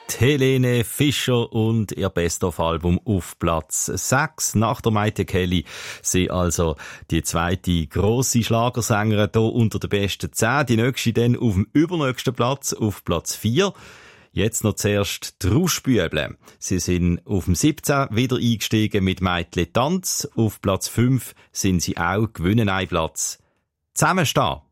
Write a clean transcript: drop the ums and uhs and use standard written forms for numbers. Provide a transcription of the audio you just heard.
Helene Fischer und ihr Best-of-Album auf Platz 6 nach der Maite Kelly. Sie also die zweite grosse Schlagersängerin hier unter den besten 10. Die nächste dann auf dem übernächsten Platz, auf Platz 4. Jetzt noch zuerst die Rauschbüble. Sie sind auf dem 17 wieder eingestiegen mit Meitli Tanz. Auf Platz 5 sind sie auch, gewinnen einen Platz. Zusammenstehen.